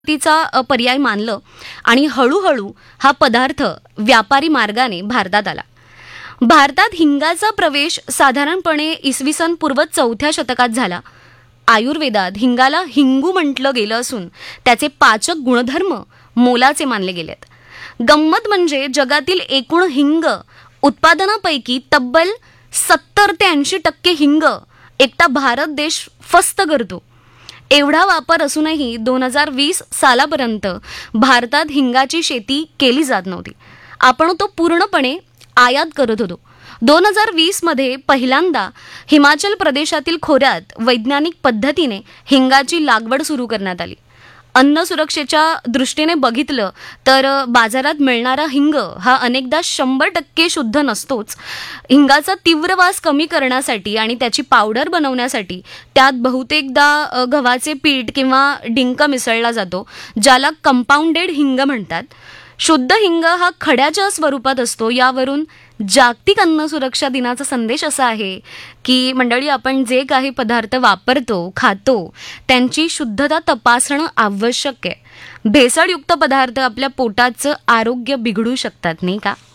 तिचा पर्याय मानलं आणि हळूहळू हा पदार्थ व्यापारी मार्गाने भारतात आला. भारतात हिंगाचा प्रवेश साधारणपणे इसवी सन पूर्व 4थ्या शतकात झाला. आयुर्वेदात हिंगाला हिंगू म्हटलं गेलं असून त्याचे पाचक गुणधर्म मोलाचे मानले गेलेत. गंमत म्हणजे जगातील एकूण हिंग उत्पादनापैकी तब्बल 70 ते 80% हिंग एकटा भारत देश फस्त करतो. एवढा वापर असूनही 2020 सालापर्यंत भारतात हिंगाची शेती केली जात नव्हती. आपण तो पूर्णपणे आयात करत होतो. 2020 मध्ये पहिल्यांदा हिमाचल प्रदेशातील खोऱ्यात वैज्ञानिक पद्धतीने हिंगाची लागवड सुरू करण्यात आली. अन्न सुरक्षेच्या दृष्टीने बघितलं तर बाजारात मिळणारा हिंग हा अनेकदा 100% शुद्ध नसतोच. हिंगाचा तीव्र वास कमी करण्यासाठी आणि त्याची पावडर बनवण्यासाठी त्यात बहुतेकदा गव्हाचे पीठ किंवा डिंक मिसळला जातो, ज्याला कंपाऊंडेड हिंग म्हणतात. शुद्ध हिंग हा खड्याच्या स्वरूपात असतो. यावरून जागतिक अन्न सुरक्षा दिनाचा संदेश असा आहे की मंडळी, आपण जे काही पदार्थ वापरतो, खातो, त्यांची शुद्धता तपासणं आवश्यक आहे. भेसळयुक्त पदार्थ आपल्या पोटाचं आरोग्य बिघडू शकतात, नाही का?